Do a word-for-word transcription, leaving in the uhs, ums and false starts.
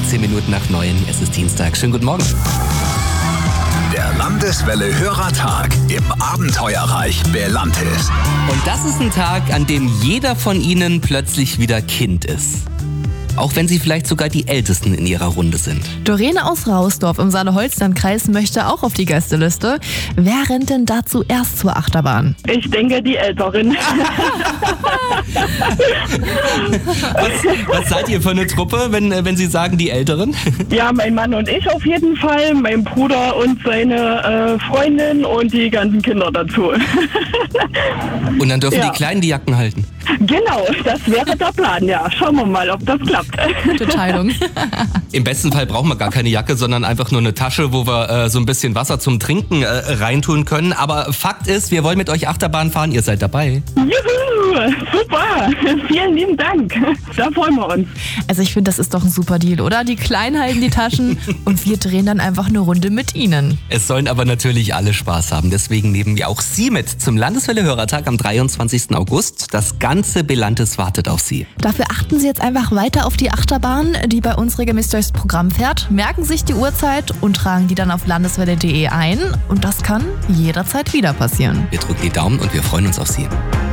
zehn Minuten nach neun. Es ist Dienstag. Schönen guten Morgen. Der Landeswelle Hörertag im Abenteuerreich Belantis. Und das ist ein Tag, an dem jeder von Ihnen plötzlich wieder Kind ist. Auch wenn Sie vielleicht sogar die Ältesten in Ihrer Runde sind. Dorene aus Rausdorf im Saale-Holstein-Kreis möchte auch auf die Gästeliste. Wer rennt denn da zuerst zur Achterbahn? Ich denke, die Älteren. was, was seid ihr für eine Truppe, wenn, wenn Sie sagen, die Älteren? Ja, mein Mann und ich auf jeden Fall, mein Bruder und seine äh, Freundin und die ganzen Kinder dazu. Und dann dürfen Ja. die Kleinen die Jacken halten. Genau, das wäre der Plan, ja. Schauen wir mal, ob das klappt. Entscheidung. Im besten Fall brauchen wir gar keine Jacke, sondern einfach nur eine Tasche, wo wir äh, so ein bisschen Wasser zum Trinken äh, reintun können. Aber Fakt ist, wir wollen mit euch Achterbahn fahren, ihr seid dabei. Juhu, super. Vielen lieben Dank. Da freuen wir uns. Also ich finde, das ist doch ein super Deal, oder? Die Kleinen halten die Taschen und wir drehen dann einfach eine Runde mit ihnen. Es sollen aber natürlich alle Spaß haben. Deswegen nehmen wir auch Sie mit zum Landeswelle-Hörertag am dreiundzwanzigsten August. Das ganze Belantis wartet auf Sie. Dafür achten Sie jetzt einfach weiter auf die Achterbahn, die bei uns regelmäßig durchs Programm fährt, merken sich die Uhrzeit und tragen die dann auf landeswelle punkt de ein. Und das kann jederzeit wieder passieren. Wir drücken die Daumen und wir freuen uns auf Sie.